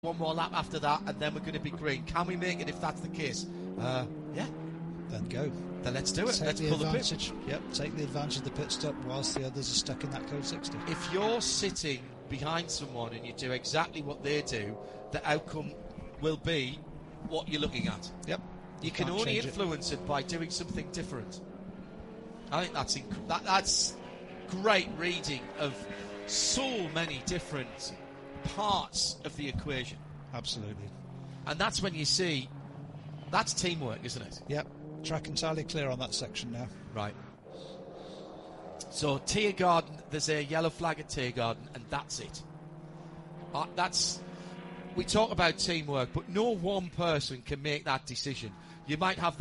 one more lap after that, and then we're going to be green. Can we make it if that's the case? Yeah. Then go. Then let's do it. Take let's the pull advantage. the pit. Yep, take the advantage of the pit stop whilst the others are stuck in that code 60. If you're sitting behind someone and you do exactly what they do, the outcome will be what you're looking at. Yep. You can only influence it by doing something different. I think that's great reading of so many different parts of the equation. Absolutely. And that's when you see that's teamwork, isn't it? Yep. Track entirely clear on that section now. Right. So Tiergarten, there's a yellow flag at Tiergarten, and that's it. We talk about teamwork, but no one person can make that decision. You might have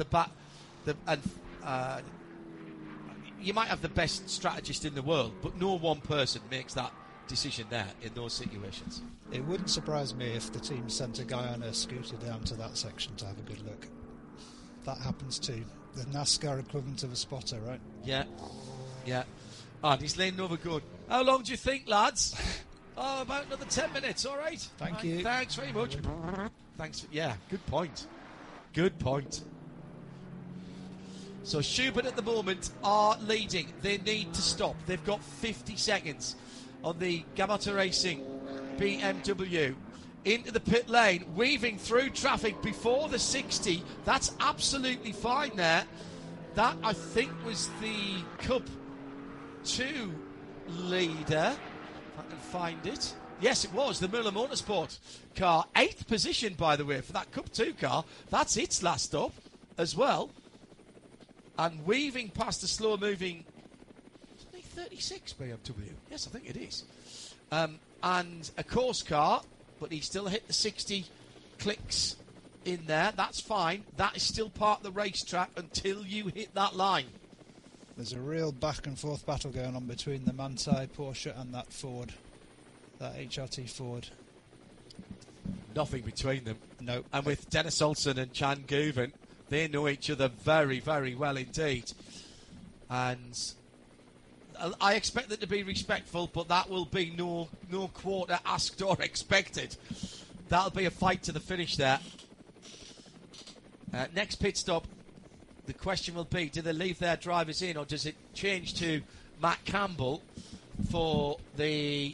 you might have the best strategist in the world, but no one person makes that decision there in those situations. It wouldn't surprise me if the team sent a guy on a scooter down to that section to have a good look. That happens too. The NASCAR equivalent of a spotter, right? Yeah. And he's leaning over going, how long do you think, lads? Oh, about another 10 minutes, all right? Thank you. Thanks very much. Thanks. Yeah, good point. Good point. So Schubert at the moment are leading. They need to stop. They've got 50 seconds on the Gamotta Racing BMW. Into the pit lane, weaving through traffic before the 60. That's absolutely fine there. That, I think, was the Cup 2 leader. If I can find it. Yes, it was the Müller Motorsport car. 8th position, by the way, for that Cup 2 car. That's its last stop as well. And weaving past the slow-moving 36 BMW. Yes, I think it is. And a course car, but he still hit the 60 clicks in there. That's fine. That is still part of the racetrack until you hit that line. There's a real back-and-forth battle going on between the Manthey Porsche and that Ford, that HRT Ford. Nothing between them. No. And with Dennis Olsen and Chan Guven, they know each other very, very well indeed. And I expect them to be respectful, but that will be no quarter asked or expected. That'll be a fight to the finish there. Next pit stop, the question will be, do they leave their drivers in, or does it change to Matt Campbell for the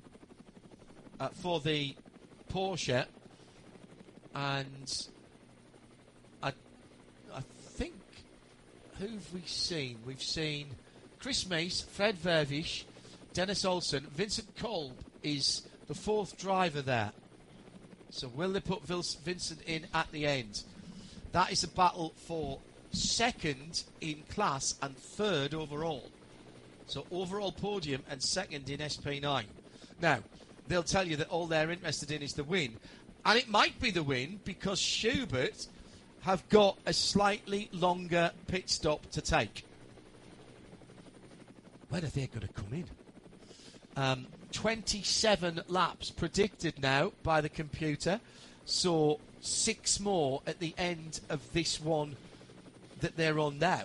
Porsche? And I think, who've we seen? We've seen Chris Mace, Fred Vervish, Dennis Olsen. Vincent Kolb is the 4th driver there. So will they put Vincent in at the end? That is a battle for 2nd in class and 3rd overall. So overall podium and 2nd in SP9. Now, they'll tell you that all they're interested in is the win. And it might be the win because Schubert have got a slightly longer pit stop to take. When are they going to come in? 27 laps predicted now by the computer. So 6 more at the end of this one that they're on now.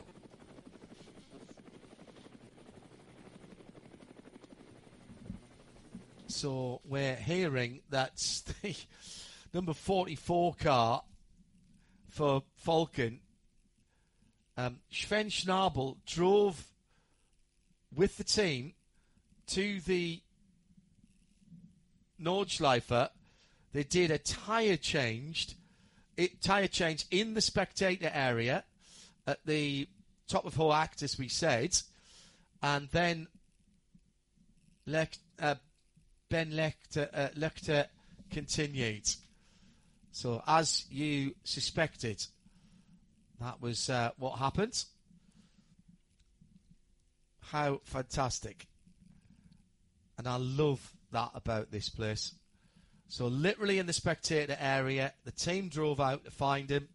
So we're hearing that the number 44 car for Falken, Sven Schnabel, drove with the team to the Nordschleife. They did a tyre change in the spectator area at the top of Hoact, as we said, and then Ben Lecter continued. So, as you suspected, that was what happened. How fantastic. And I love that about this place. So, literally in the spectator area, the team drove out to find him.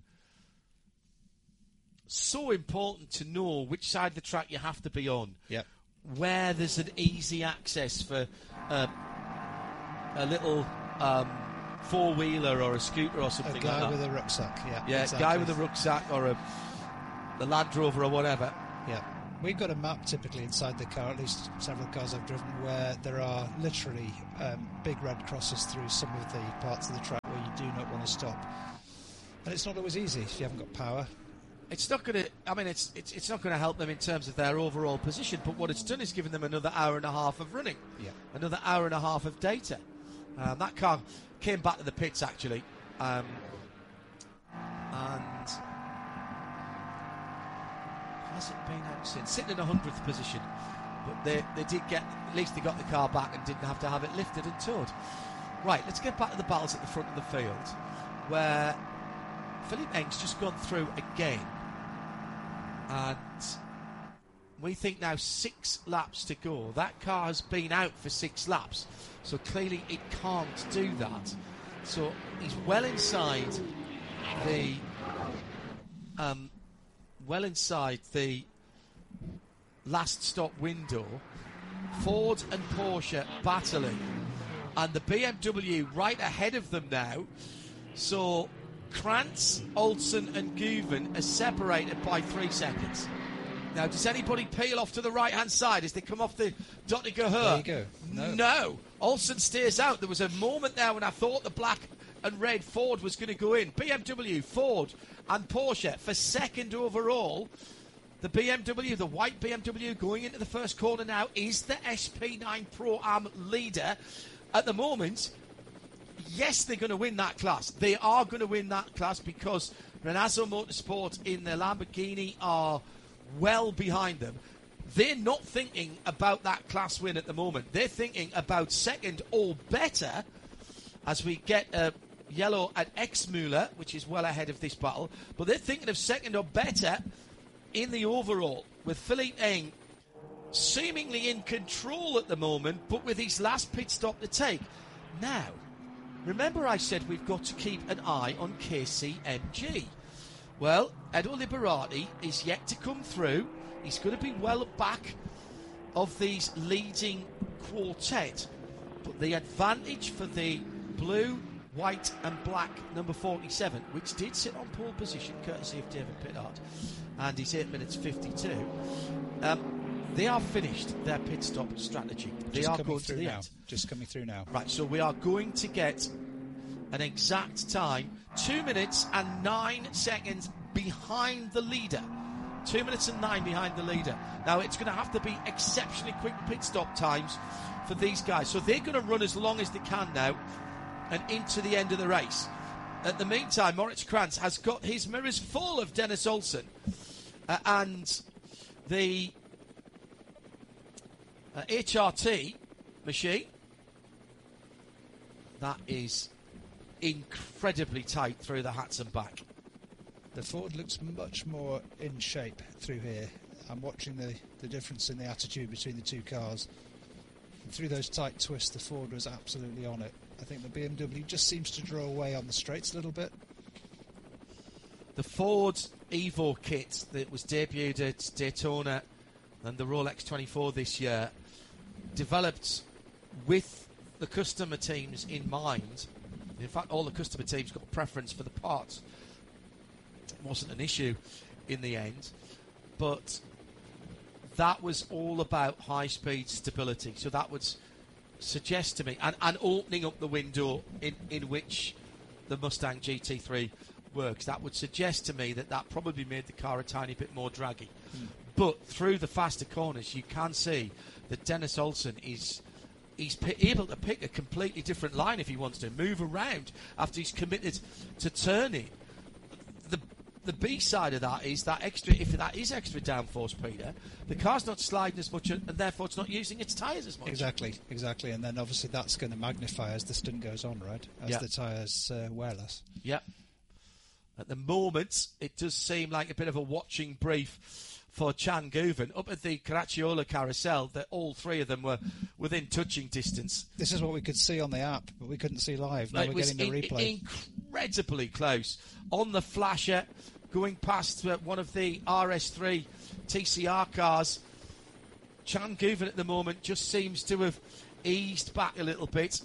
So important to know which side of the track you have to be on. Yep. Where there's an easy access for a little four-wheeler or a scooter or something like that. A guy with a rucksack, yeah. Yeah, exactly. Guy with a rucksack or the Land Rover or whatever. Yeah. We've got a map typically inside the car, at least several cars I've driven, where there are literally big red crosses through some of the parts of the track where you do not want to stop. And it's not always easy if you haven't got power. It's not going to. I mean, it's not going to help them in terms of their overall position. But what it's done is given them another hour and a half of running, another hour and a half of data. That car came back to the pits actually, and hasn't been out since. Sitting in 100th position, but they did get. At least they got the car back and didn't have to have it lifted and towed. Right, let's get back to the battles at the front of the field, where Philippe Eng's just gone through again. And we think now 6 laps to go. That car has been out for 6 laps, so clearly it can't do that. So he's well inside the last stop window. Ford and Porsche battling, and the BMW right ahead of them now. So Krantz, Olsen and Guven are separated by 3 seconds. Now, does anybody peel off to the right-hand side as they come off the Döttinger Höhe? There you go. No. Olsen stays out. There was a moment there when I thought the black and red Ford was going to go in. BMW, Ford and Porsche for second overall. The BMW, the white BMW, going into the first corner now, is the SP9 Pro-Am leader at the moment. Yes, they're going to win that class. They are going to win that class because Renazzo Motorsport in their Lamborghini are well behind them. They're not thinking about that class win at the moment. They're thinking about second or better as we get a yellow at Exmüller, which is well ahead of this battle. But they're thinking of second or better in the overall, with Philippe Eng seemingly in control at the moment, but with his last pit stop to take. Now, remember I said we've got to keep an eye on KCMG. Well, Edo Liberati is yet to come through. He's going to be well back of these leading quartet. But the advantage for the blue, white and black number 47, which did sit on pole position, courtesy of David Pittard, and he's 8 minutes 52. They are finished their pit stop strategy. They are going to the end. Just coming through now. Right, so we are going to get an exact time, 2 minutes and 9 seconds behind the leader. 2 minutes and 9 behind the leader. Now, it's going to have to be exceptionally quick pit stop times for these guys. So they're going to run as long as they can now and into the end of the race. At the meantime, Moritz Krantz has got his mirrors full of Dennis Olsen. And the HRT machine, that is incredibly tight through the hats and back. The Ford looks much more in shape through here. I'm watching the difference in the attitude between the two cars. And through those tight twists, the Ford was absolutely on it. I think the BMW just seems to draw away on the straights a little bit. The Ford Evo kit that was debuted at Daytona and the Rolex 24 this year, developed with the customer teams in mind. In fact, all the customer teams got a preference for the parts. It wasn't an issue in the end, but that was all about high-speed stability. So that would suggest to me, and opening up the window in which the Mustang GT3 works, that would suggest to me that probably made the car a tiny bit more draggy. But through the faster corners, you can see that Dennis Olsen he's able to pick a completely different line if he wants to, move around after he's committed to turning. The B side of that is that extra, if that is extra downforce, Peter, the car's not sliding as much and therefore it's not using its tyres as much. Exactly. And then obviously that's going to magnify as the stint goes on, right? As the tyres wear less. Yep. At the moment, it does seem like a bit of a watching brief for Chan Guven. Up at the Caracciola carousel, that all three of them were within touching distance. This is what we could see on the app, but we couldn't see live. Now we're getting the replay. Incredibly close. On the flasher, going past one of the RS3 TCR cars. Chan Guven at the moment just seems to have eased back a little bit.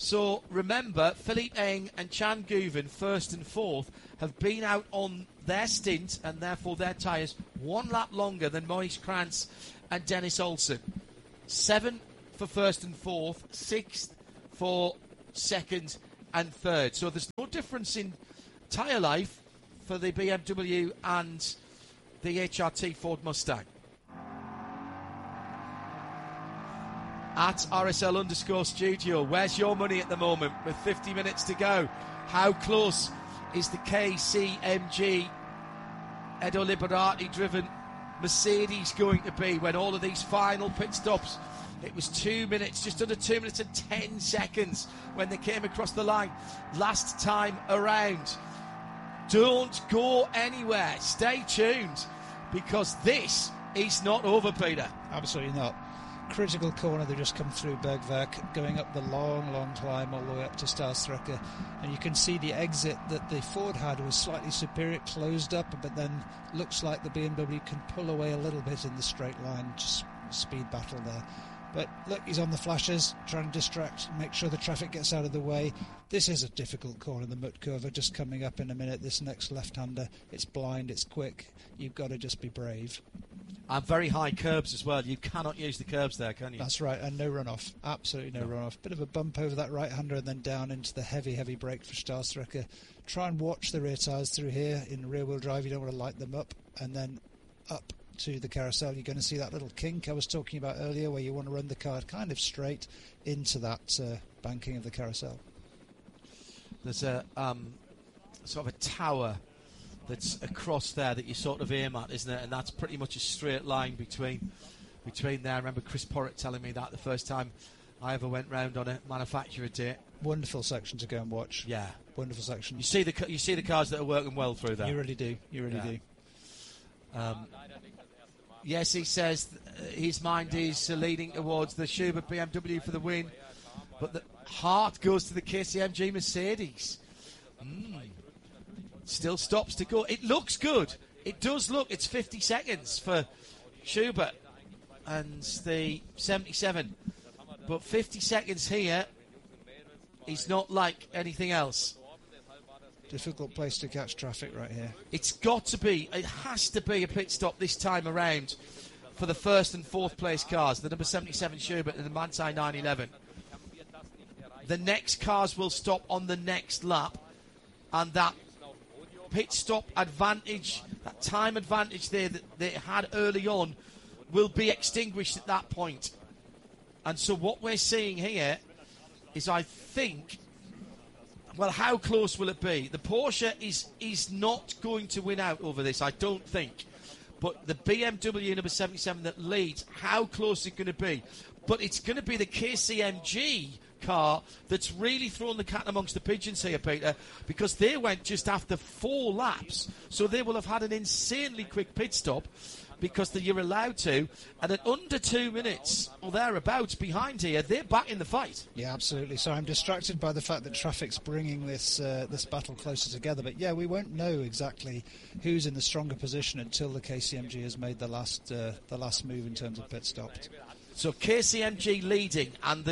So remember, Philippe Eng and Chan Guven, first and fourth, have been out on their stint and therefore their tyres one lap longer than Maurice Krantz and Dennis Olsen. 7 for first and fourth, 6 for second and third. So there's no difference in tyre life for the BMW and the HRT Ford Mustang. At RSL_studio, where's your money at the moment with 50 minutes to go? How close is the KCMG Edo Liberati driven Mercedes going to be when all of these final pit stops? It was 2 minutes, just under 2 minutes and 10 seconds when they came across the line last time around. Don't go anywhere. Stay tuned, because this is not over, Peter. Absolutely not. Critical corner, they just come through Bergwerk, going up the long climb all the way up to Starstrecker, and you can see the exit that the Ford had was slightly superior, closed up, but then looks like the BMW can pull away a little bit in the straight line. Just speed battle there. But look, he's on the flashes, trying to distract, make sure the traffic gets out of the way. This is a difficult corner, the Mutkurva, just coming up in a minute. This next left-hander, it's blind, it's quick. You've got to just be brave. And very high curbs as well. You cannot use the curbs there, can you? That's right, and no runoff. Absolutely no runoff. Bit of a bump over that right-hander and then down into the heavy brake for Starstrecker. Try and watch the rear tyres through here. In rear-wheel drive, you don't want to light them up. And then up to the carousel, you're going to see that little kink I was talking about earlier, where you want to run the car kind of straight into that banking of the carousel. There's a sort of a tower that's across there that you sort of aim at, isn't it? And that's pretty much a straight line between there. I remember Chris Porritt telling me that the first time I ever went round on a manufacturer day. Wonderful section to go and watch. Yeah, wonderful section. You see the cars that are working well through there. You really do. You really do. Yes, he says his mind is leading towards the Schubert BMW for the win, but the heart goes to the KCMG Mercedes. Still stops to go. It looks good. It does look. It's 50 seconds for Schubert and the 77. But 50 seconds here is not like anything else. Difficult place to catch traffic right here. It's got to be. It has to be a pit stop this time around for the first and fourth place cars. The number 77 Schubert and the Manthey 911. The next cars will stop on the next lap, and that pit stop advantage, that time advantage there that they had early on, will be extinguished at that point. And so what we're seeing here is, I think, well, how close will it be? The Porsche is not going to win out over this, I don't think. But the BMW number 77 that leads, how close is it going to be? But it's going to be the KCMG car that's really thrown the cat amongst the pigeons here, Peter, because they went just after 4 laps, so they will have had an insanely quick pit stop because you're allowed to, and at under 2 minutes or thereabouts behind here, they're back in the fight. Yeah, absolutely. So I'm distracted by the fact that traffic's bringing this battle closer together, but yeah, we won't know exactly who's in the stronger position until the KCMG has made the last move in terms of pit stop. So KCMG leading, and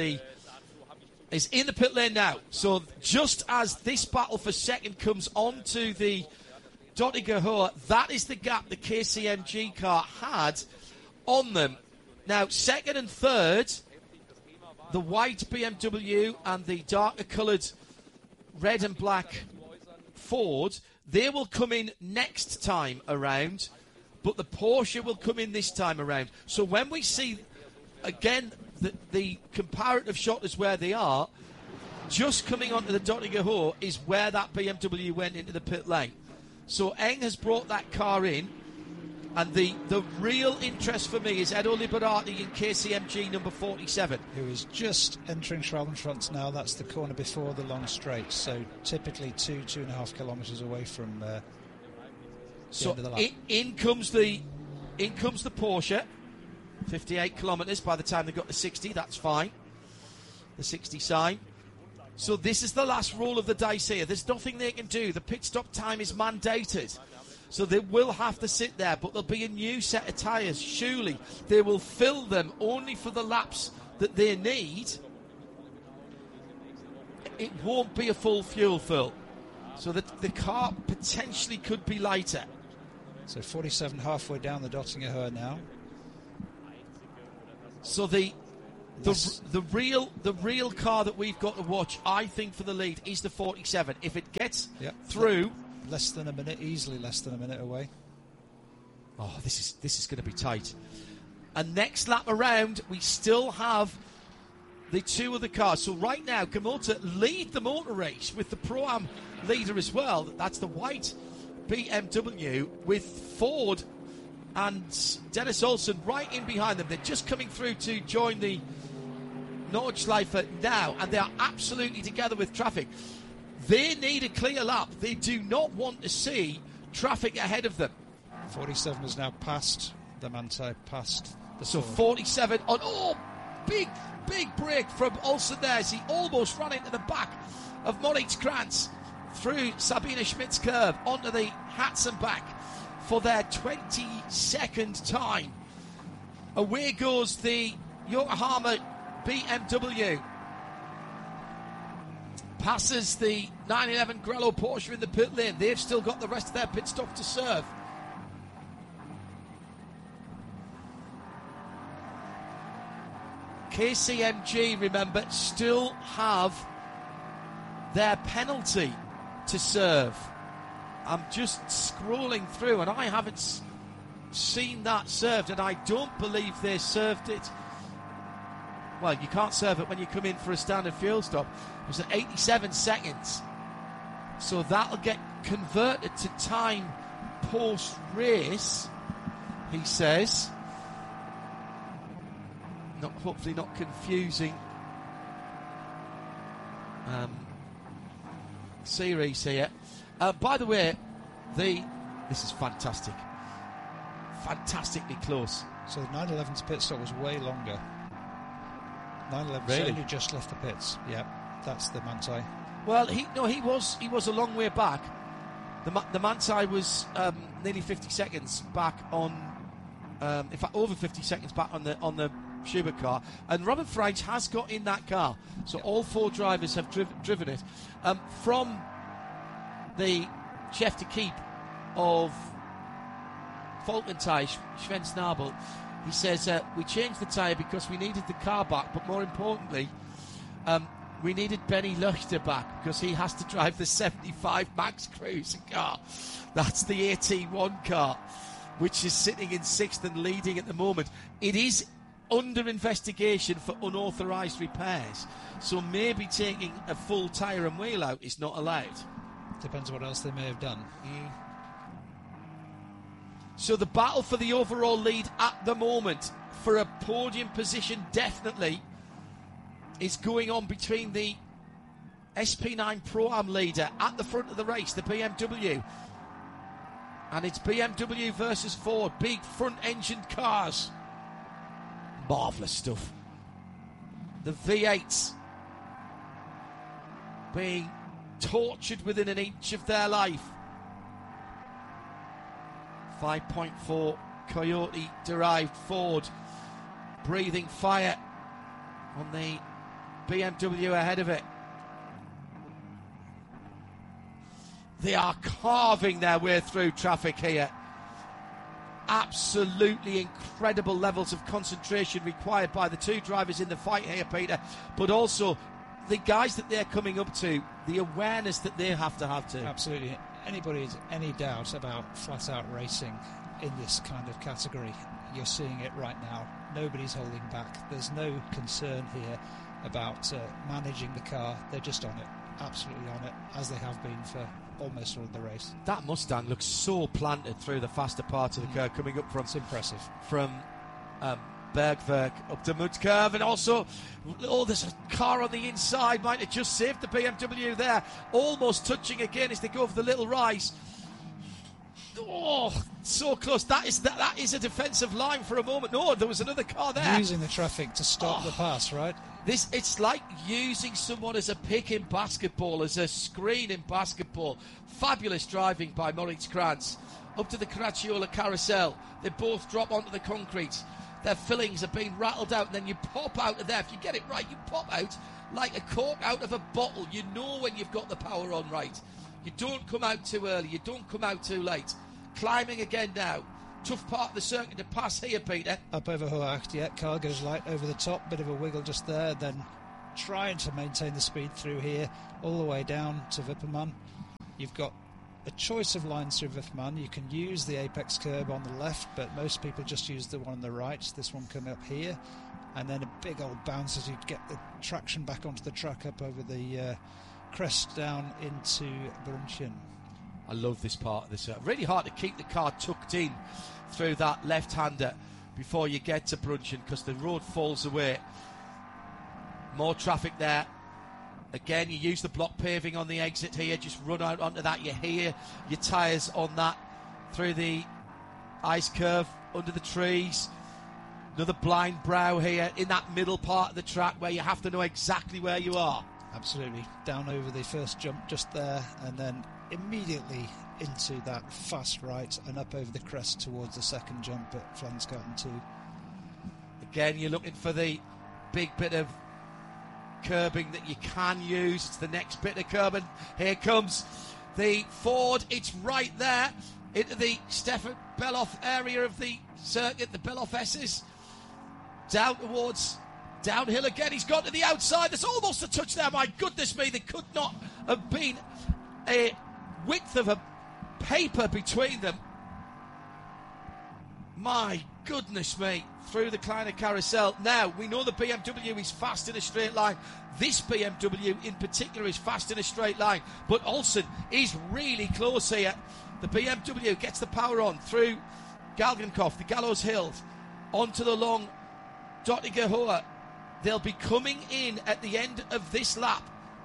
is in the pit lane now. So just as this battle for second comes onto the Dottinger-Hohe, that is the gap the KCMG car had on them. Now, second and third, the white BMW and the darker coloured red and black Ford, they will come in next time around, but the Porsche will come in this time around. So when we see, again, the comparative shot is where they are, just coming onto the Dottinger-Hohe is where that BMW went into the pit lane. So Eng has brought that car in, and the real interest for me is Edo Liberati in KCMG number 47. Who is just entering Schwalbenschwanz now. That's the corner before the long straight, so typically 2.5 kilometres away from the end of the lap. In comes the Porsche, 58 kilometres by the time they got to 60, that's fine. The 60 sign. So this is the last roll of the dice here. There's nothing they can do. The pit stop time is mandated. So they will have to sit there, but there'll be a new set of tyres. Surely they will fill them only for the laps that they need. it won't be a full fuel fill. So that the car potentially could be lighter. So 47 halfway down the Dottinger now. So the real car that we've got to watch, I think, for the lead is the 47. If it gets through, less than a minute, easily less than a minute away. Oh, this is going to be tight. And next lap around, we still have the two other cars. So right now, Kamota lead the motor race with the Pro-Am leader as well. That's the white BMW with Ford and Dennis Olsen right in behind them. They're just coming through to join the Nordschleife now, and they are absolutely together with traffic. They need a clear lap. They do not want to see traffic ahead of them. 47 has now passed the Manthey, past the So Ford. 47 on, big break from Olsen there as he almost ran into the back of Moritz Krantz through Sabine Schmidt's curve onto the Hatzenbach for their 22nd time. Away goes the Yokohama BMW. Passes the 911 Grello Porsche in the pit lane. They've still got the rest of their pit stop to serve. KCMG, remember, still have their penalty to serve. I'm just scrolling through and I haven't seen that served, and I don't believe they served it. Well, you can't serve it when you come in for a standard fuel stop. It was at 87 seconds. So that'll get converted to time post-race, he says. Hopefully not confusing series here. By the way, this is fantastic. Fantastically close. So the 911's pit stop was way longer. 911's Really? only just left the pits. Yeah, that's the Manthey. Well, he was a long way back. The Manthey was nearly 50 seconds back on, in fact, over 50 seconds back on the Schubert car, and Robert French has got in that car. So all four drivers have driven it from the chef de keep of Falcon Tyre, Sven Snabel. He says we changed the tyre because we needed the car back, but more importantly, we needed Benny Luchter back because he has to drive the 75 Max Cruiser car. That's the AT1 car, which is sitting in sixth and leading at the moment. It is under investigation for unauthorised repairs, so maybe taking a full tyre and wheel out is not allowed. Depends what else they may have done. So the battle for the overall lead at the moment, for a podium position definitely, is going on between the SP9 Pro-Am leader at the front of the race, the BMW. And it's BMW versus Ford, big front-engined cars. Marvellous stuff. The V8s being tortured within an inch of their life. 5.4 Coyote derived Ford breathing fire on the BMW ahead of it. They are carving their way through traffic here. Absolutely incredible levels of concentration required by the two drivers in the fight here, Peter, but also the guys that they're coming up to, the awareness that they have to. Absolutely. Anybody has any doubt about flat-out racing in this kind of category, you're seeing it right now. Nobody's holding back. There's no concern here about managing the car. They're just on it, absolutely on it, as they have been for almost all of the race. That Mustang looks so planted through the faster part of the curve, coming up from... It's impressive. From Bergwerk up to Mud Curve, and also, there's a car on the inside, might have just saved the BMW there, almost touching again as they go for the little rise. Oh, so close. That is a defensive line for a moment. No, there was another car there. Using the traffic to stop the pass, right? It's like using someone as a pick in basketball, as a screen in basketball. Fabulous driving by Moritz Krantz. Up to the Caracciola carousel. They both drop onto the concrete. their fillings are being rattled out, and then you pop out of there. If you get it right, you pop out like a cork out of a bottle. You know when you've got the power on right. You don't come out too early. You don't come out too late. Climbing again now. Tough part of the circuit to pass here, Peter. Up over Hoacht, yeah, car goes light over the top, bit of a wiggle just there, then trying to maintain the speed through here, all the way down to Wipperman. You've got a choice of lines through Wipperman. You can use the apex curb on the left, but most people just use the one on the right, this one coming up here, and then a big old bounce as you get the traction back onto the track up over the crest down into Brunchen. I love this part of this. Really hard to keep the car tucked in through that left-hander before you get to Brunchen because the road falls away. More traffic there. Again, you use the block paving on the exit here. Just run out onto that. You hear your tyres on that through the ice curve under the trees. Another blind brow here in that middle part of the track where you have to know exactly where you are. Absolutely. Down over the first jump just there, and then immediately into that fast right and up over the crest towards the second jump at Flansgarten 2. Again, you're looking for the big bit of curbing that you can use. It's the next bit of curbing. Here comes the Ford. It's right there into the Stefan Beloff area of the circuit, the Beloff S's. Down towards downhill again. He's got to the outside. There's almost a touch there. My goodness me, there could not have been a width of a paper between them. My goodness me, through the Kleiner Carousel. Now, we know the BMW is fast in a straight line. This BMW in particular is fast in a straight line. But Olsen is really close here. The BMW gets the power on through Galgenkopf, the Gallows Hills, onto the long Dottinger Hohe. They'll be coming in at the end of this lap.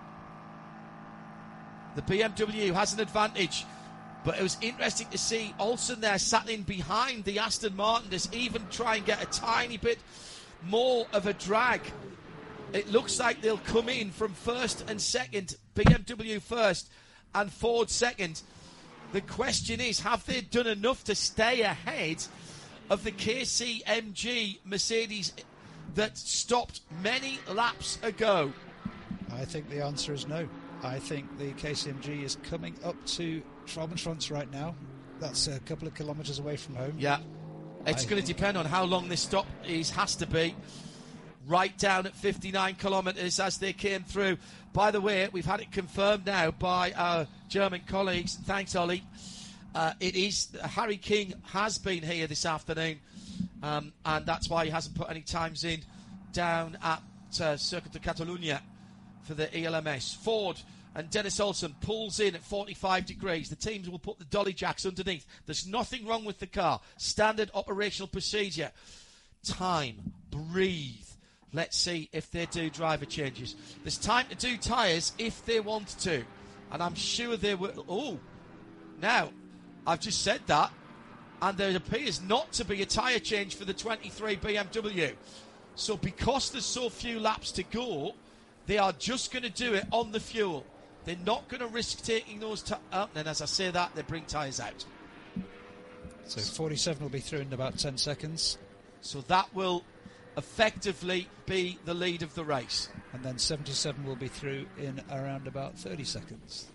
The BMW has an advantage, but it was interesting to see Olsen there sat in behind the Aston Martin to even try and get a tiny bit more of a drag. It looks like they'll come in from first and second, BMW first and Ford second. The question is, have they done enough to stay ahead of the KCMG Mercedes that stopped many laps ago? I think the answer is no. I think the KCMG is coming up to Traubenschwanz right now. That's a couple of kilometres away from home. Yeah, it's going to depend on how long this stop has to be. Right down at 59 kilometres as they came through. By the way, we've had it confirmed now by our German colleagues. Thanks, Ollie. It is Harry King has been here this afternoon, and that's why he hasn't put any times in down at Circuit de Catalunya for the ELMS. Ford and Dennis Olsen pulls in at 45 degrees. The teams will put the dolly jacks underneath. There's nothing wrong with the car. Standard operational procedure. Time. Breathe. Let's see if they do driver changes. There's time to do tyres if they want to. And I'm sure they will. Oh, now, I've just said that. And there appears not to be a tyre change for the 23 BMW. So because there's so few laps to go, they are just going to do it on the fuel. They're not going to risk taking those and as I say that, they bring tyres out. So 47 will be through in about 10 seconds. So that will effectively be the lead of the race. And then 77 will be through in around about 30 seconds.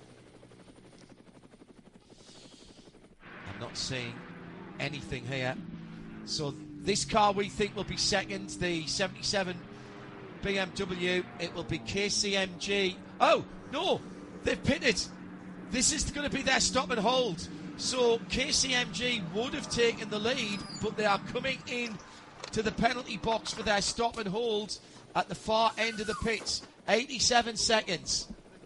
I'm not seeing anything here. So this car we think will be second, the 77 BMW. It will be KCMG. Oh, no, they've pitted. This is going to be their stop and hold. So KCMG would have taken the lead, but they are coming in to the penalty box for their stop and hold at the far end of the pits. 87 seconds.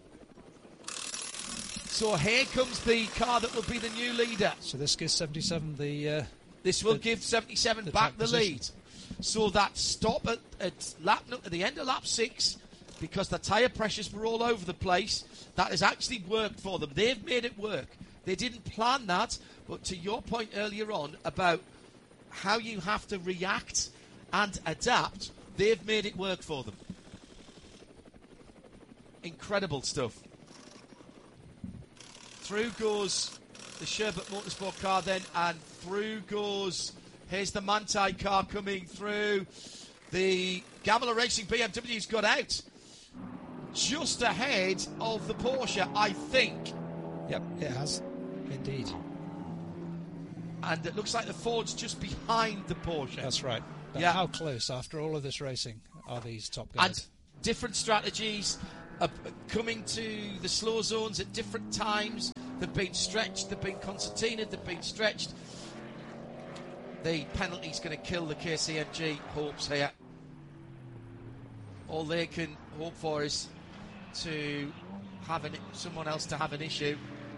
So here comes the car that will be the new leader. So this gives 77 the... this will give 77 back the lead. So that stop at the end of lap 6, because the tyre pressures were all over the place, that has actually worked for them. They've made it work. They didn't plan that, but to your point earlier on about how you have to react and adapt, they've made it work for them. Incredible stuff. Through goes the Sherbert Motorsport car then, and through goes Here's the Manthey car coming through. The Gamma Racing BMW's got out just ahead of the Porsche, I think. Yep, it has, indeed. And it looks like the Ford's just behind the Porsche. That's right. But Yeah. how close, after all of this racing, are these top guys? And different strategies coming to the slow zones at different times. They've been stretched, they've been concertinaed, they've been stretched. The penalty's going to kill the KCMG hopes here. All they can hope for is to have someone else to have an issue.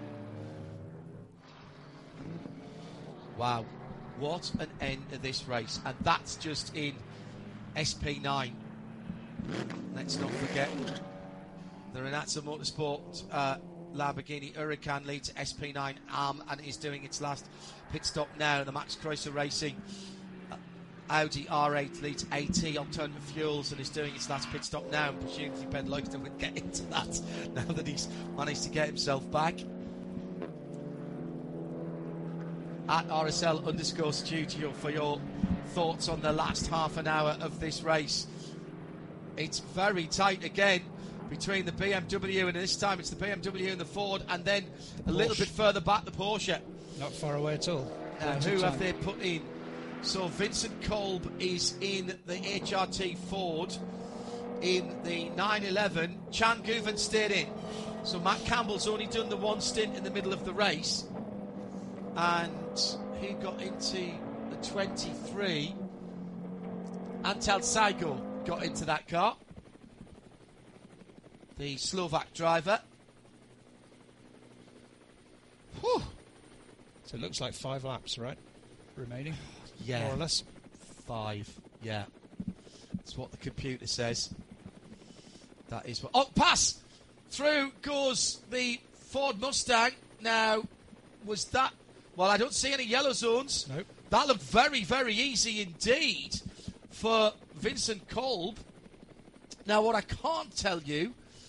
Wow, what an end to this race. And that's just in SP9. Let's not forget the Renazza Motorsport Lamborghini Huracan leads SP9 and is doing its last pit stop now. The Max Kreuzer Racing Audi R8 leads AT Alternative Fuels and is doing its last pit stop now. And presumably Ben Loixton would get into that now that he's managed to get himself back. At RSL_studio for your thoughts on the last half an hour of this race. It's very tight again between the BMW, and this time it's the BMW and the Ford, and then a little bit further back the Porsche. Not far away at all. Who have they put in? So Vincent Kolb is in the HRT Ford in the 911. Chan Guven stayed in. So Matt Campbell's only done the one stint in the middle of the race, and he got into the 23. Antal Saigo got into that car, the Slovak driver. Whew. So it looks like 5 laps, right? Remaining? Yeah. More or less. 5, yeah. That's what the computer says. That is what... Oh, pass! Through goes the Ford Mustang. Now, was that... Well, I don't see any yellow zones. Nope. That looked very, very easy indeed for Vincent Kolb. Now, what I can't tell you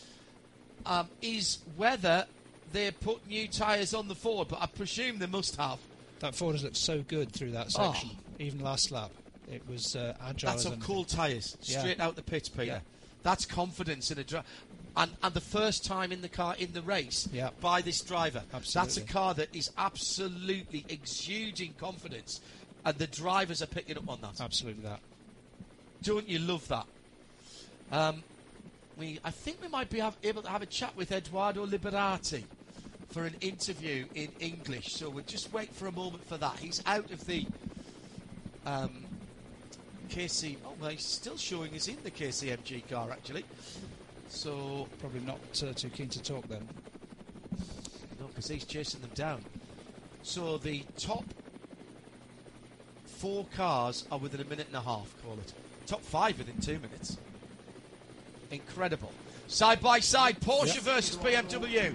is whether they put new tyres on the Ford, but I presume they must have. That Ford has looked so good through that section, even last lap. It was agile. That's on cool tyres, straight out the pits, Peter. Yeah. That's confidence in a driver. And the first time in the car in the race by this driver. Absolutely. That's a car that is absolutely exuding confidence, and the drivers are picking up on that. Absolutely that. Don't you love that? I think we might be able to have a chat with Edoardo Liberati for an interview in English, so we'll just wait for a moment for that. He's out of the KC... Oh, well, he's still showing us in the KCMG car, actually. So... Probably not too keen to talk then. No, because he's chasing them down. So the top 4 cars are within a minute and a half, call it. Top 5 within 2 minutes. Incredible. Side by side, Porsche versus BMW.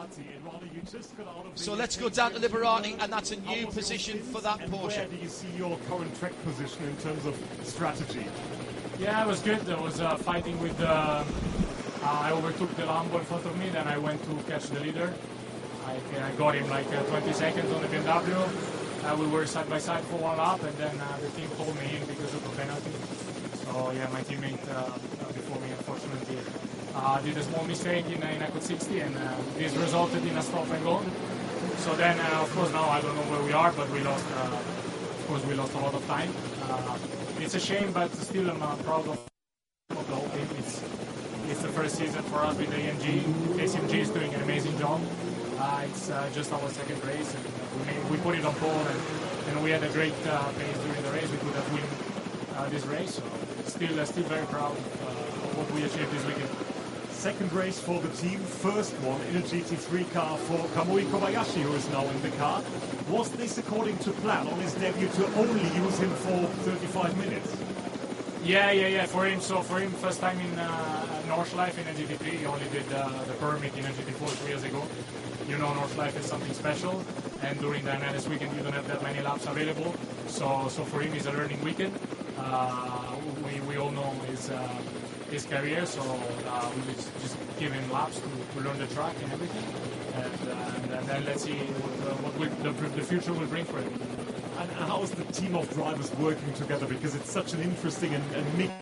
So let's go down to Liberati, and that's a new position for that Porsche. Where do you see your current track position in terms of strategy? Yeah, it was good. I was fighting with I overtook the Lambo in front of me, then I went to catch the leader. I got him like 20 seconds on the BMW. We were side by side for 1 lap, and then the team called me in because of the penalty. So yeah, my teammate before me, unfortunately, did a small mistake in Code 60, and this resulted in a stop and go. So then, of course, now I don't know where we are, but we lost. Of course, we lost a lot of time. It's a shame, but still, I'm proud of the whole team. It's the first season for us with AMG. KCMG is doing an amazing job. It's just our second race, and we put it on pole, and we had a great pace during the race. We could have won this race, so still very proud of what we achieved this weekend. Second race for the team, first one in a GT3 car for Kamui Kobayashi, who is now in the car. Was this according to plan on his debut to only use him for 35 minutes? Yeah. For him, first time in Nordschleife in a GT3. He only did the permit in a GT4 3 years ago. You know, Nordschleife is something special, and during the NLS weekend you don't have that many laps available. So for him, it's a learning weekend. We all know his career, so we just give him laps to learn the track and everything, and then let's see what the future will bring for him. And how is the team of drivers working together? Because it's such an interesting and mixed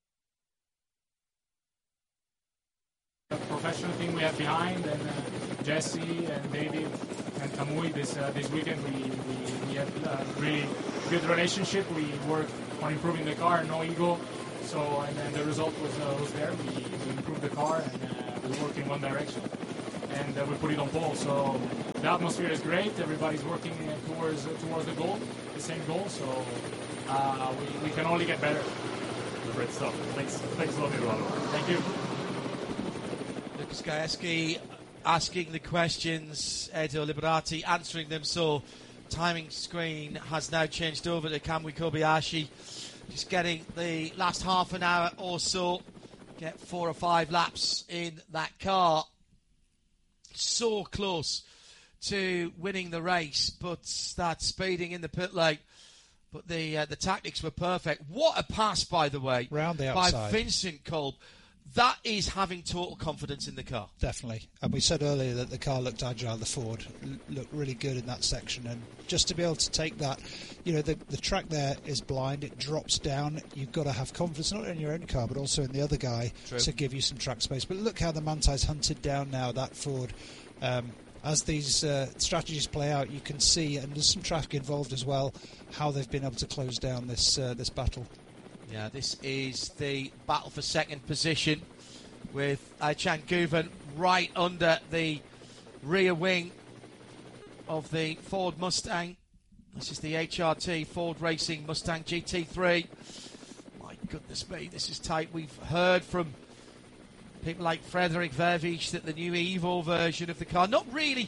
professional team we have behind, and Jesse and David and Kamui this weekend we have a really good relationship. We work on improving the car, no ego. So and then the result was there. We improved the car and we work in one direction, and we put it on pole. So the atmosphere is great. Everybody's working towards the goal, the same goal. So we can only get better. Great stuff. Thanks a lot, Eduardo. Thank you. Lucas Gajewski asking the questions, Edo Liberati answering them. So timing screen has now changed over to Kamui Kobayashi. Just getting the last half an hour or so, get 4 or 5 laps in that car. So close to winning the race, but that speeding in the pit lane. But the tactics were perfect. What a pass, by the way, round the by outside. Vincent Kolb. That is having total confidence in the car. Definitely. And we said earlier that the car looked agile, the Ford looked really good in that section. And just to be able to take that, the track there is blind, it drops down. You've got to have confidence, not in your own car, but also in the other guy. True. To give you some track space. But look how the Mantai's hunted down now, that Ford. As these strategies play out, you can see, and there's some traffic involved as well, how they've been able to close down this battle. Yeah, this is the battle for second position with Chan Guven right under the rear wing of the Ford Mustang. This is the HRT Ford Racing Mustang GT3. My goodness me, this is tight. We've heard from people like Frederick Vervisch that the new Evo version of the car, not really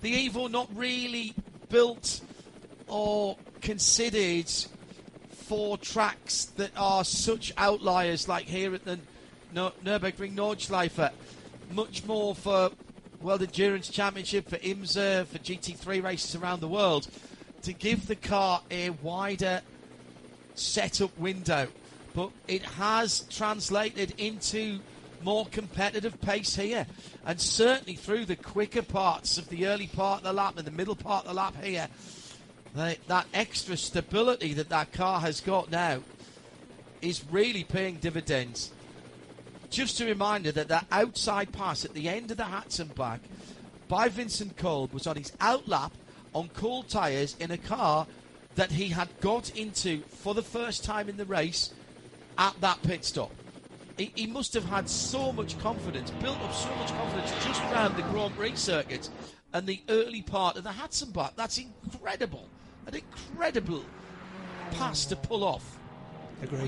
built or considered for tracks that are such outliers like here at the Nürburgring Nordschleife, much more for World Endurance Championship, for IMSA, for GT3 races around the world, to give the car a wider setup window. But it has translated into more competitive pace here, and certainly through the quicker parts of the early part of the lap and the middle part of the lap here, that extra stability that car has got now is really paying dividends. Just a reminder that outside pass at the end of the Hatzenbach by Vincent Kolb was on his outlap on cold tyres in a car that he had got into for the first time in the race at that pit stop. He must have had so much confidence, built up so much confidence just around the Grand Prix circuit and the early part of the Hatzenbach. That's incredible. An incredible pass to pull off. Agree.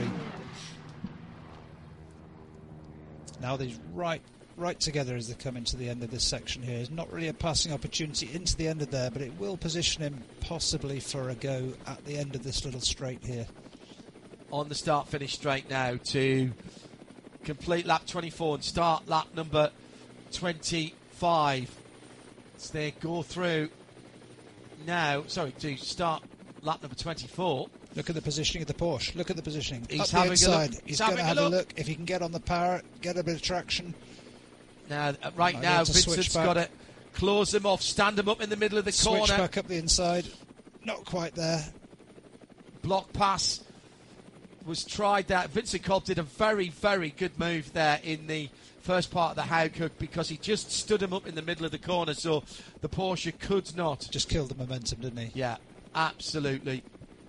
Now these right together as they come into the end of this section here. It's not really a passing opportunity into the end of there, but it will position him possibly for a go at the end of this little straight here. On the start-finish straight now to complete lap 24 and start lap number 25. As they go through now, to start lap number 24. Look at the positioning of the Porsche. Look at the positioning. He's up having the inside. a look. He's going to have a look. If he can get on the power, get a bit of traction. Now, now, Vincent's got to close them off, stand them up in the middle of the corner. Switch back up the inside. Not quite there. Block pass was tried there. Vincent Kolb did a very, very good move there in the first part of the Haughook because he just stood him up in the middle of the corner, so the Porsche could not. Just killed the momentum, didn't he? Yeah, absolutely.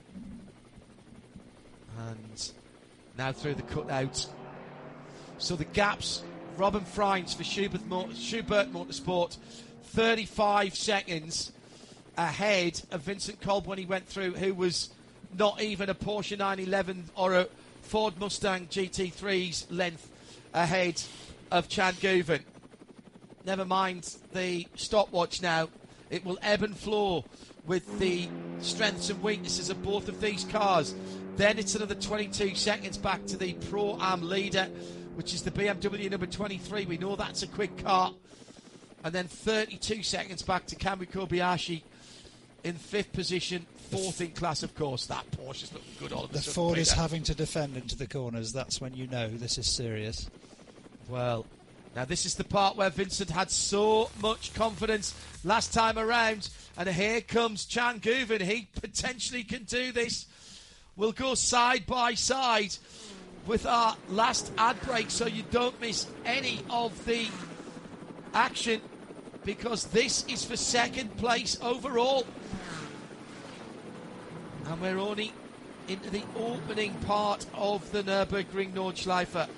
And now through the cutout. So the gaps, Robin Freins for Schubert Motorsport, 35 seconds ahead of Vincent Kolb when he went through, who was not even a Porsche 911 or a Ford Mustang GT3's length ahead of Chan Guven. Never mind the stopwatch now. It will ebb and flow with the strengths and weaknesses of both of these cars. Then it's another 22 seconds back to the Pro-Am leader, which is the BMW number 23. We know that's a quick car. And then 32 seconds back to Kamui Kobayashi in 5th position, 4th in class, of course. That Porsche's looking good all of a sudden. The Ford is having to defend into the corners. That's when you know this is serious. Well, Now this is the part where Vincent had so much confidence last time around, and here comes Chan Guven. He potentially can do this. We'll go side by side with our last ad break so you don't miss any of the action, because this is for second place overall. And we're only into the opening part of the Nürburgring Nordschleife.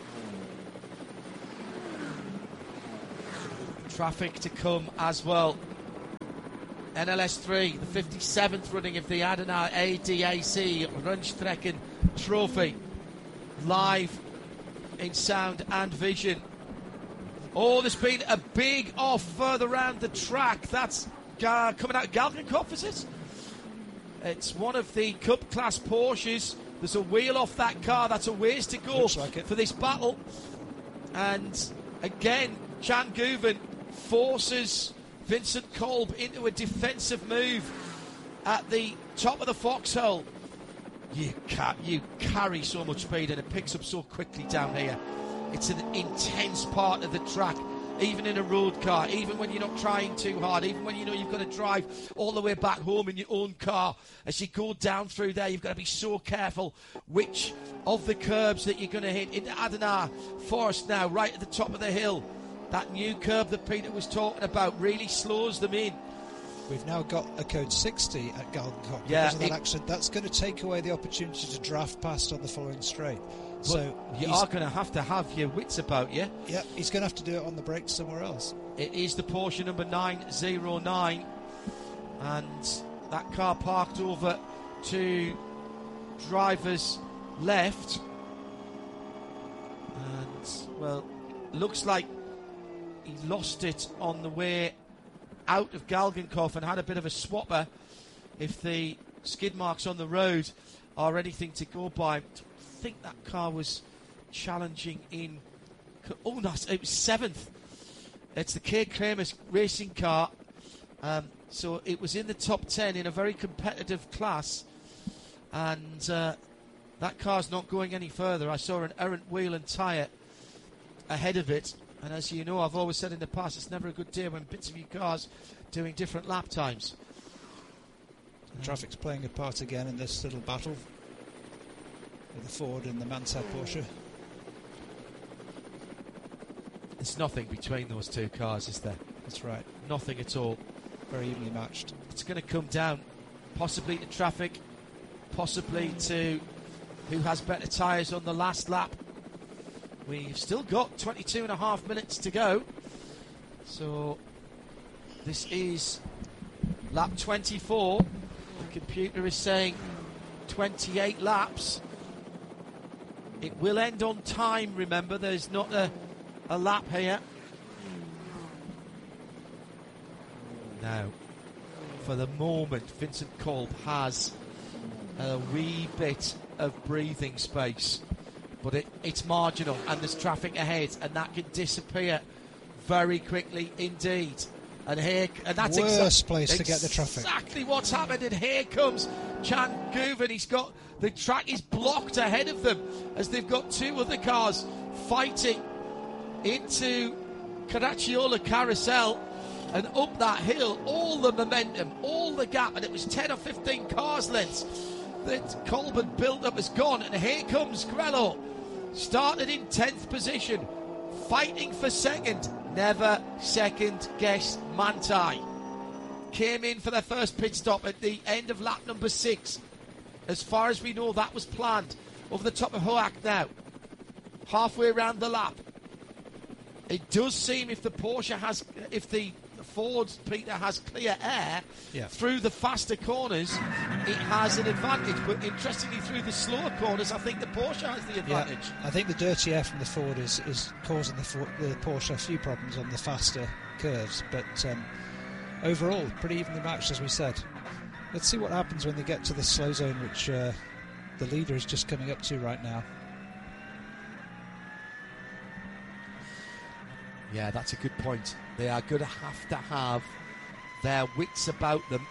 Traffic to come as well. NLS3, the 57th running of the Adenauer ADAC Rundstrecken Trophy. Live in sound and vision. Oh, there's been a big off further round the track. That's coming out of Galgenkopf, is it? It's one of the Cup class Porsches. There's a wheel off that car. That's a ways to go for this battle. And again, Chan Guven forces Vincent Kolb into a defensive move at the top of the foxhole. You carry so much speed and it picks up so quickly down here. It's an intense part of the track, even in a road car, even when you're not trying too hard, even when you know you've got to drive all the way back home in your own car. As you go down through there, you've got to be so careful which of the curbs that you're going to hit. Into Adenauer Forest now, right at the top of the hill. That new curb that Peter was talking about really slows them in. We've now got a code 60 at Galgenkopf yeah, because of that action. That's going to take away the opportunity to draft past on the following straight. So you are going to have your wits about you. Yeah, he's going to have to do it on the brakes somewhere else. It is the Porsche number 909, and that car parked over to driver's left. And, well, looks like he lost it on the way out of Galgenkopf and had a bit of a swapper. If the skid marks on the road are anything to go by, I think that car was challenging in... Oh, no, it was 7th. It's the K. Kramer's racing car. So it was in the top 10 in a very competitive class. And that car's not going any further. I saw an errant wheel and tyre ahead of it. And as you know, I've always said in the past, it's never a good day when bits of your cars doing different lap times. The traffic's playing a part again in this little battle with the Ford and the Mansell Porsche. There's nothing between those two cars, is there? That's right. Nothing at all. Very evenly matched. It's going to come down possibly to traffic, possibly to who has better tyres on the last lap. We've still got 22 and a half minutes to go. So this is lap 24. The computer is saying 28 laps. It will end on time, remember. There's not a lap here. Now, for the moment, Vincent Kolb has a wee bit of breathing space. But it's marginal, and there's traffic ahead, and that can disappear very quickly indeed. And that's worst place to get the traffic. Exactly what's happened. And here comes Chan Guven. He's got the track is blocked ahead of them as they've got two other cars fighting into Caracciolo Carousel and up that hill. All the momentum, all the gap, and it was 10 or 15 cars lengths that Kolb had built up has gone. And here comes Grello. Started in 10th position, fighting for second. Never second guess Manthey. Came in for their first pit stop at the end of lap number 6. As far as we know, that was planned. Over the top of Hoak now. Halfway around the lap. It does seem if the Ford, Peter, has clear air through the faster corners, it has an advantage. But interestingly, through the slower corners, I think the Porsche has the advantage. Yeah, I think the dirty air from the Ford is causing the Porsche a few problems on the faster curves. But overall, pretty evenly matched, as we said. Let's see what happens when they get to the slow zone, which the leader is just coming up to right now. Yeah, that's a good point. They are going to have their wits about them.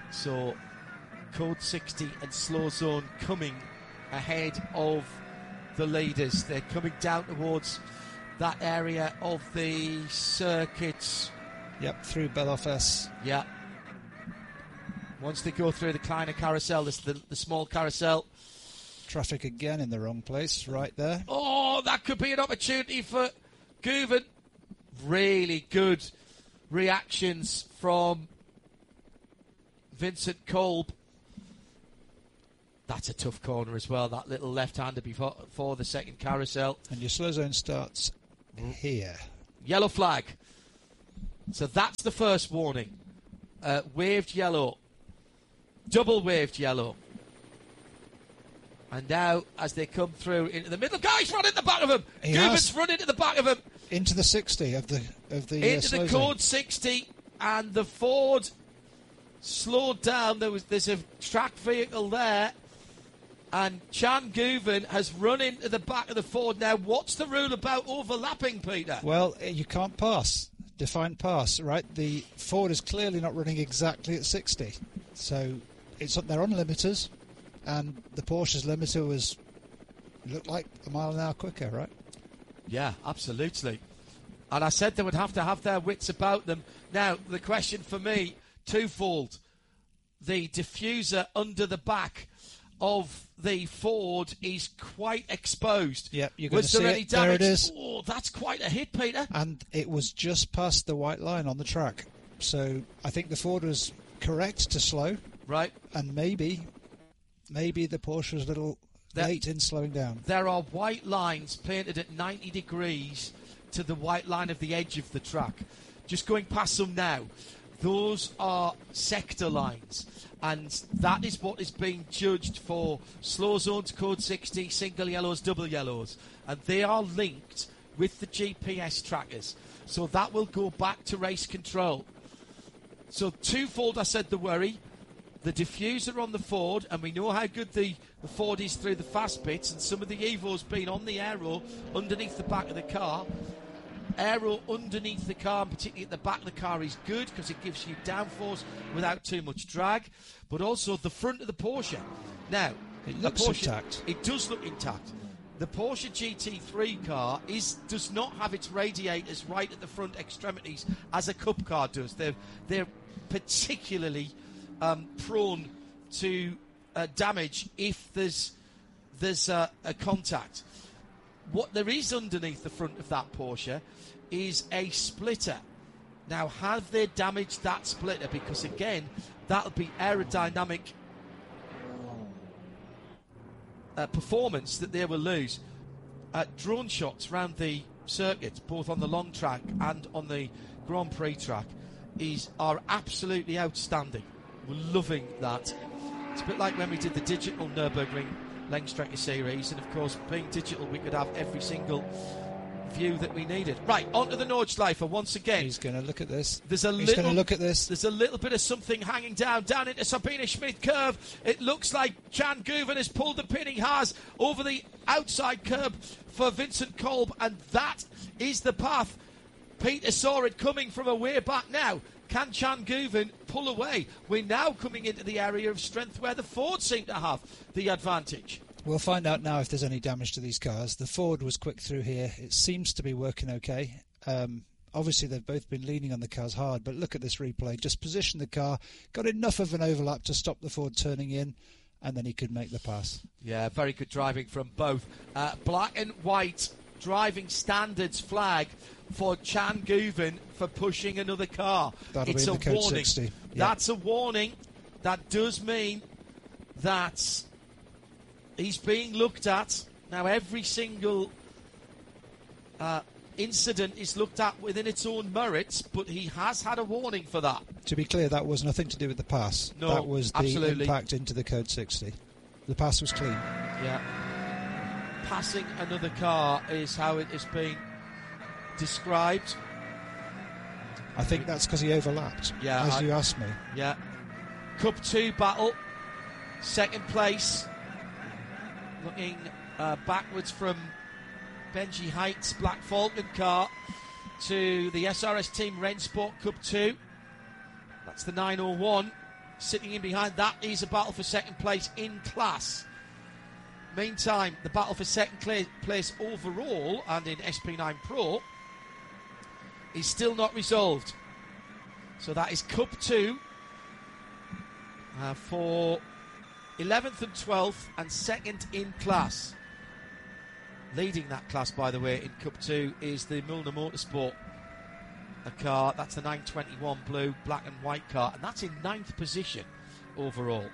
So, code 60 and slow zone coming ahead of the leaders. They're coming down towards that area of the circuit. Yep, through Belofes. Yeah. Once they go through the Kleiner carousel, this the small carousel. Traffic again in the wrong place, right there. Oh, that could be an opportunity for Guven. Really good reactions from Vincent Kolb. That's a tough corner as well, that little left-hander before the second carousel. And your slow zone starts here. Yellow flag. So that's the first warning. Waved yellow. Double waved yellow. And now, as they come through into the middle, guys, run in the back of him. Guven's run into the back of him. Into the 60 of the into the code 60, and the Ford slowed down. There's a track vehicle there, and Chan Guven has run into the back of the Ford. Now, what's the rule about overlapping, Peter? Well, you can't pass. Defined pass, right? The Ford is clearly not running exactly at 60, so they're on limiters, and the Porsche's limiter looked like a mile an hour quicker, right? Yeah, absolutely. And I said they would have to have their wits about them. Now, the question for me, twofold. The diffuser under the back of the Ford is quite exposed. Yep, you're going to see any it. damage? There it is. Oh, that's quite a hit, Peter. And it was just past the white line on the track. So I think the Ford was correct to slow. Right. And maybe the Porsche was a little late in slowing down. There are white lines painted at 90 degrees to the white line of the edge of the track. Just going past them now. Those are sector lines. And that is what is being judged for slow zones, code 60, single yellows, double yellows. And they are linked with the GPS trackers. So that will go back to race control. So twofold, I said the worry. The diffuser on the Ford, and we know how good the Ford is through the fast bits, and some of the Evo's been on the aero underneath the back of the car. Aero underneath the car, and particularly at the back of the car, is good because it gives you downforce without too much drag. But also the front of the Porsche. Now, it looks intact. It does look intact. The Porsche GT3 car does not have its radiators right at the front extremities as a Cup car does. They're particularly prone to damage if there's a contact. What there is underneath the front of that Porsche is a splitter. Now, have they damaged that splitter? Because again, that'll be aerodynamic performance that they will lose. Drone shots around the circuit, both on the long track and on the Grand Prix track, are absolutely outstanding. We're loving that. It's a bit like when we did the digital Nürburgring Langstrecke series, and of course, being digital, we could have every single view that we needed. Right, onto the Nordschleife once again. He's going to look at this. There's a little bit of something hanging down into Sabine Schmidt curve. It looks like Chan Guven has pulled the pin. He has over the outside curb for Vincent Kolb, and that is the path. Peter saw it coming from a way back now. Can Chan Guven pull away? We're now coming into the area of strength where the Ford seem to have the advantage. We'll find out now if there's any damage to these cars. The Ford was quick through here. It seems to be working okay. Obviously, they've both been leaning on the cars hard, but look at this replay. Just positioned the car, got enough of an overlap to stop the Ford turning in, and then he could make the pass. Yeah, very good driving from both. Black and white driving standards flag for Chan Guven for pushing another car. It's a warning. 60. Yeah. That's a warning. That does mean that he's being looked at. Now, every single incident is looked at within its own merits, but he has had a warning for that. To be clear, that was nothing to do with the pass. No, that was the absolutely. impact into the code 60. The pass was clean. Yeah. Passing another car is how it has been described. I think that's because he overlapped, as you asked me. Yeah. Cup 2 battle. Second place. Looking backwards from Benji Height's Black Falcon car to the SRS Team Rennsport Cup 2. That's the 901. Sitting in behind that is a battle for second place in class. Meantime, the battle for second place overall and in SP9 Pro is still not resolved. So that is Cup 2 for 11th and 12th and second in class. Leading that class, by the way, in Cup 2 is the Milner Motorsport, a car. That's the 921 blue, black and white car, and that's in 9th position overall.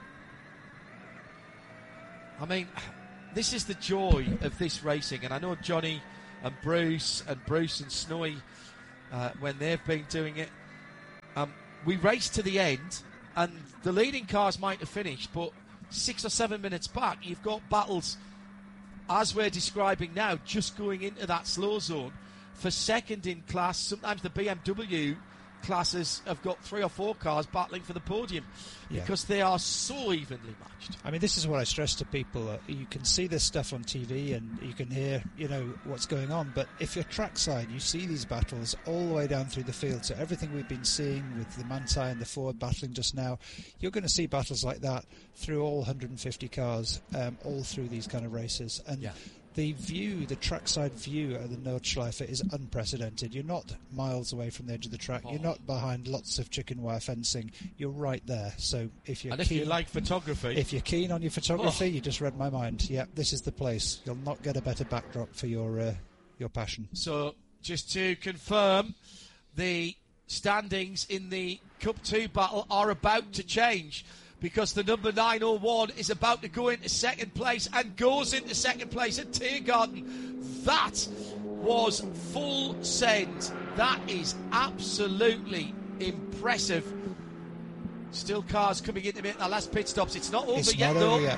I mean, this is the joy of this racing, and I know Johnny and Bruce and Snowy, when they've been doing it, we race to the end, and the leading cars might have finished, but 6 or 7 minutes back, you've got battles, as we're describing now, just going into that slow zone for second in class. Sometimes the BMW classes have got 3 or 4 cars battling for the podium because they are so evenly matched. I mean, this is what I stress to people. You can see this stuff on TV and you can hear, what's going on. But if you're trackside, you see these battles all the way down through the field. So everything we've been seeing with the Manthey and the Ford battling just now, you're going to see battles like that through all 150 cars, all through these kind of races. And the view, the trackside view of the Nordschleife is unprecedented. You're not miles away from the edge of the track. You're not behind lots of chicken wire fencing. You're right there. So if you're if you like photography, if you're keen on your photography, you just read my mind. Yep, this is the place. You'll not get a better backdrop for your passion. So just to confirm, the standings in the Cup 2 battle are about to change, because the number 901 is about to go into second place and goes into second place at Tiergarten. That was full send. That is absolutely impressive. Still cars coming in to make their last pit stops. It's not over yet, though.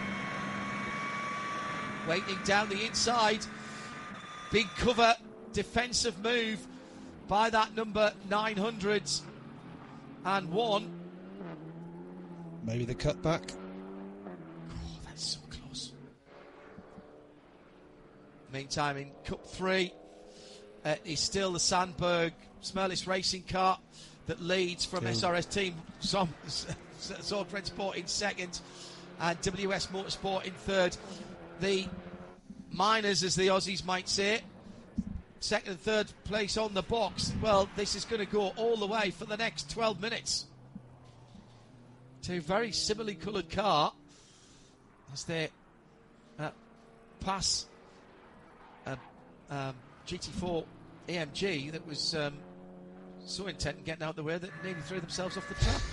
Waiting down the inside. Big cover, defensive move by that number 901. Maybe the cutback. Oh, that's so close. Meantime, in Cup 3, is still the Sandberg Smerlis racing car that leads from SRS Team Zorgren Sport in second and WS Motorsport in third. The miners, as the Aussies might say, second and third place on the box. Well, this is going to go all the way for the next 12 minutes. Two very similarly coloured car as they pass GT4 AMG that was so intent on getting out of the way that nearly threw themselves off the track.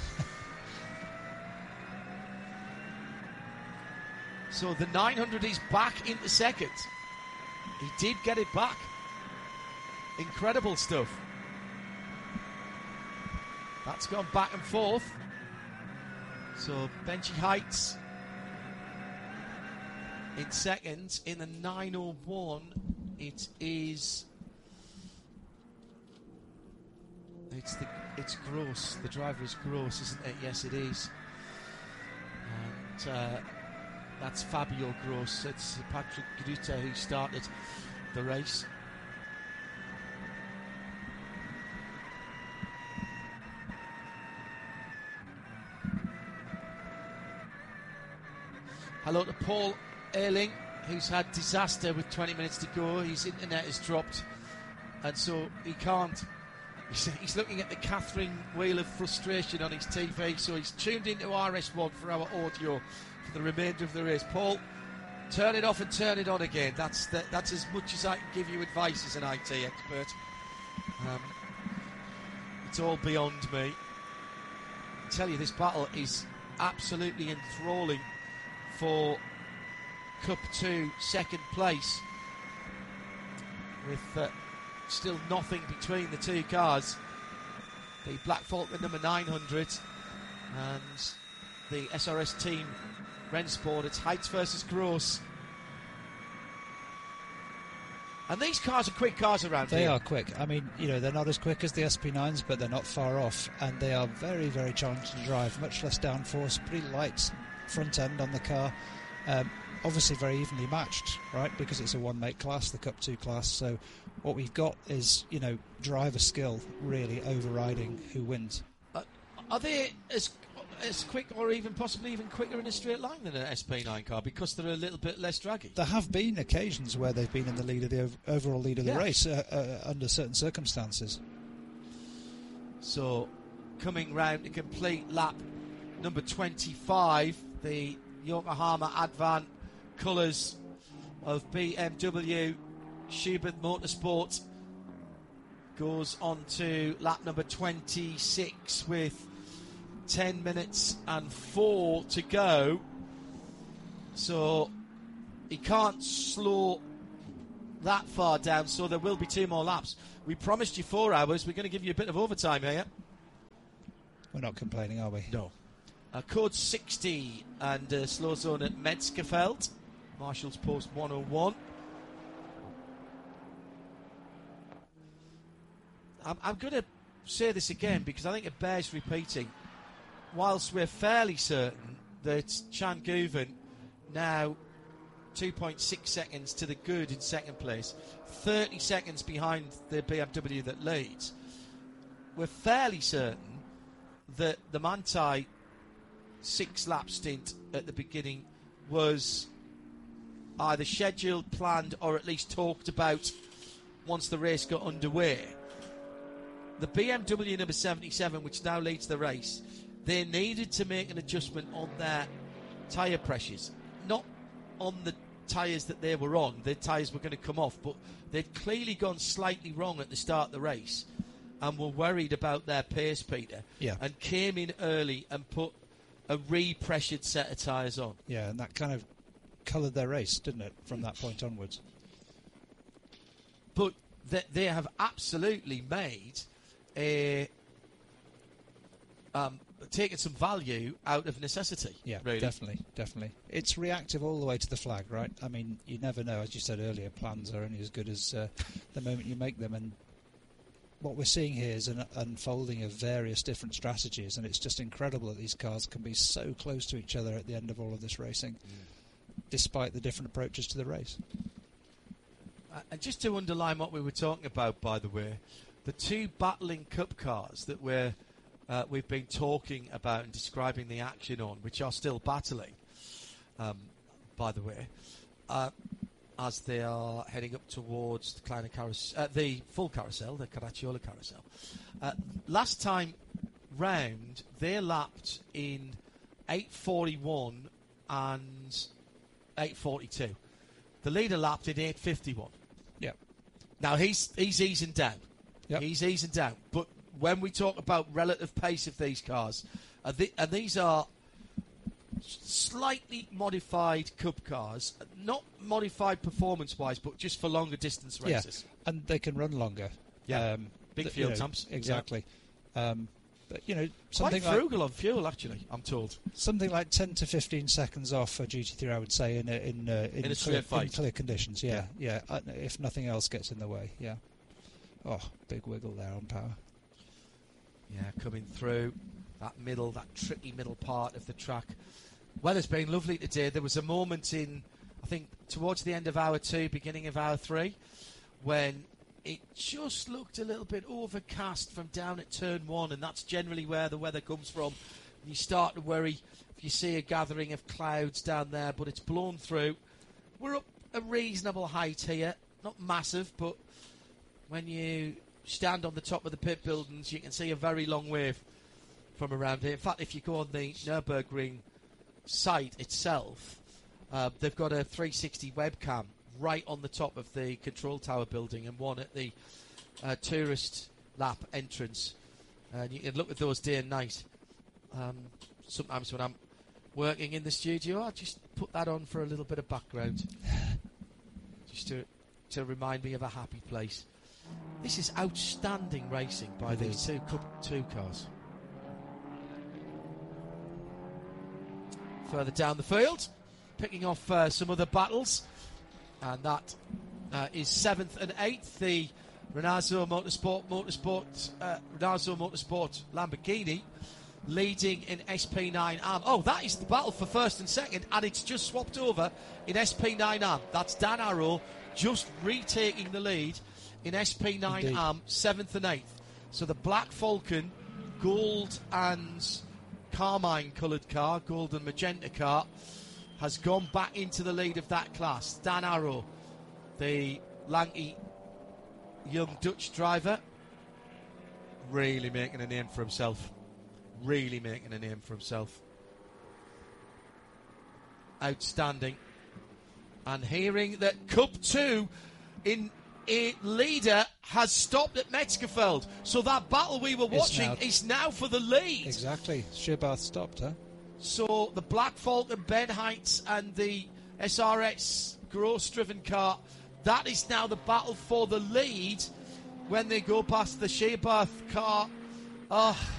So the 900 is back into second. He did get it back. Incredible stuff. That's gone back and forth. So Benji Heights in second. In the 901, it's Gross. The driver is Gross, isn't it? Yes, it is. And that's Fabio Gross. It's Patrick Gruta who started the race. Hello to Paul Erling, who's had disaster with 20 minutes to go. His internet has dropped, and so he can't. He's looking at the Catherine wheel of frustration on his TV, so he's tuned into RS1 for our audio for the remainder of the race. Paul, turn it off and turn it on again. That's as much as I can give you advice as an IT expert. It's all beyond me. I tell you, this battle is absolutely enthralling for Cup 2 second place, with still nothing between the two cars. The Black Falcon number 900 and the SRS Team Rennsport. It's Heights versus Gross. And these cars are quick cars around here. They are quick. I mean, they're not as quick as the SP9s, but they're not far off, and they are very, very challenging to drive. Much less downforce, pretty light front end on the car. Obviously very evenly matched, right, because it's a one-make class, the Cup 2 class. So what we've got is, driver skill really overriding who wins. Are they as quick or even possibly even quicker in a straight line than an SP9 car because they're a little bit less draggy? There have been occasions where they've been in the lead of the overall lead of the race under certain circumstances. So, coming round to complete lap number 25, the Yokohama Advan colours of BMW Schubert Motorsport goes on to lap number 26 with 10 minutes and 4 to go. So he can't slow that far down, so there will be 2 more laps. We promised you 4 hours. We're going to give you a bit of overtime here. We're not complaining, are we? No. Code 60 and slow zone at Metzgerfeld. Marshall's Post 101. I'm going to say this again because I think it bears repeating. Whilst we're fairly certain that Chan Guven, now 2.6 seconds to the good in second place, 30 seconds behind the BMW that leads, we're fairly certain that the Manthey 6-lap stint at the beginning was either scheduled, planned, or at least talked about once the race got underway. The BMW number 77, which now leads the race, they needed to make an adjustment on their tyre pressures. Not on the tyres that they were on. Their tyres were going to come off, but they'd clearly gone slightly wrong at the start of the race and were worried about their pace, Peter, and came in early and put a re-pressured set of tyres on. Yeah, and that kind of coloured their race, didn't it, from that point onwards? But they have absolutely made taken some value out of necessity. Yeah, really. Definitely. It's reactive all the way to the flag, right? I mean, you never know. As you said earlier, plans are only as good as the moment you make them. And what we're seeing here is an unfolding of various different strategies, and it's just incredible that these cars can be so close to each other at the end of all of this racing, despite the different approaches to the race. And just to underline what we were talking about, by the way, the 2 battling Cup cars that we've been talking about and describing the action on, which are still battling, by the way, as they are heading up towards the Kleiner the full carousel, the Caracciola carousel. Last time round, they lapped in 8:41 and 8:42. The leader lapped in 8:51. Yeah. Now he's easing down. Yep. He's easing down. But when we talk about relative pace of these cars, and these are slightly modified Cup cars, not modified performance-wise, but just for longer distance races. Yeah, and they can run longer. Yeah, big fuel temps. Exactly. Yeah. But, you know, something quite frugal on fuel, actually, I'm told. Something like 10 to 15 seconds off a GT3, I would say, in a straight fight. In clear conditions, yeah. If nothing else gets in the way, yeah. Oh, big wiggle there on power. Yeah, coming through that tricky middle part of the track. Weather's been lovely today. There was a moment in, I think, towards the end of hour 2, beginning of hour 3, when it just looked a little bit overcast from down at turn 1, and that's generally where the weather comes from. You start to worry if you see a gathering of clouds down there, but it's blown through. We're up a reasonable height here, not massive, but when you stand on the top of the pit buildings, you can see a very long way from around here. In fact, if you go on the Nürburgring site itself, they've got a 360 webcam right on the top of the control tower building and one at the tourist lap entrance. And you can look at those day and night. Sometimes when I'm working in the studio, I just put that on for a little bit of background. Just to remind me of a happy place. This is outstanding racing by these two Cup 2 cars. Further down the field, picking off some other battles, and that is 7th and 8th, the Renazzo Motorsport Lamborghini, leading in SP9 Am. Oh, that is the battle for 1st and 2nd, and it's just swapped over in SP9 Am. That's Dan Arrow just retaking the lead in SP9 Am, 7th and 8th. So the Black Falcon gold and carmine coloured car, gold and magenta car, has gone back into the lead of that class. Dan Arrow, the lanky young Dutch driver, really making a name for himself. Really making a name for himself. Outstanding. And hearing that Cup 2 in a leader has stopped at Metzgerfeld. So that battle we were watching is now for the lead. Exactly. Shearbath stopped, huh? So the Black Falcon, Ben Heights and the SRX Gross-driven car, that is now the battle for the lead when they go past the Shearbath car. Oh,